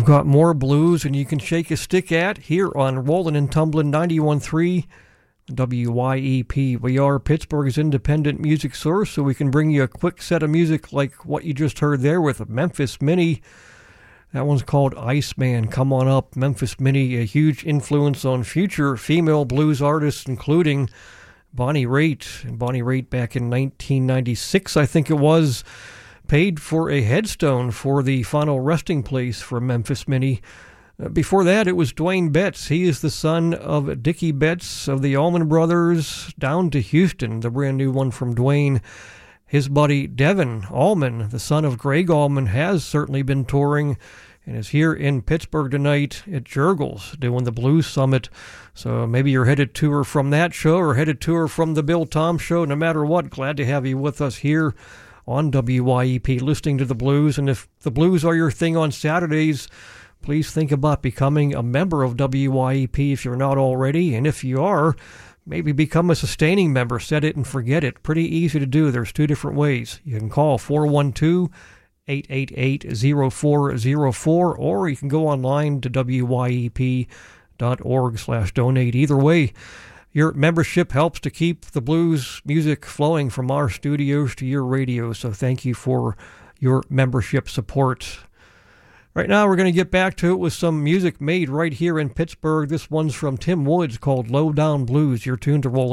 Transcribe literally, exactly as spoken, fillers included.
got more blues and you can shake a stick at here on Rollin' and Tumblin' ninety-one point three W Y E P. We are Pittsburgh's independent music source, so we can bring you a quick set of music like what you just heard there with Memphis Minnie. That one's called Iceman. Come on up. Memphis Minnie, a huge influence on future female blues artists, including Bonnie Raitt. And Bonnie Raitt back in nineteen ninety-six, I think it was, paid for a headstone for the final resting place for Memphis Minnie. Uh, before that, it was Dwayne Betts. He is the son of Dickie Betts of the Allman Brothers, Down to Houston, the brand new one from Dwayne. His buddy Devin Allman, the son of Greg Allman, has certainly been touring and is here in Pittsburgh tonight at Jurgles doing the Blues Summit. So maybe you're headed to or from that show or headed to or from the Bill Tom Show. No matter what, glad to have you with us here on W Y E P, listening to the blues. And if the blues are your thing on Saturdays, please think about becoming a member of W Y E P if you're not already. And if you are, maybe become a sustaining member. Set it and forget it. Pretty easy to do. There's two different ways. You can call four one two, eight eight eight, zero four zero four, or you can go online to W Y E P dot org slash donate. Either way, your membership helps to keep the blues music flowing from our studios to your radio, so thank you for your membership support. Right now, we're going to get back to it with some music made right here in Pittsburgh. This one's from Tim Woods called Low Down Blues. You're tuned to Roll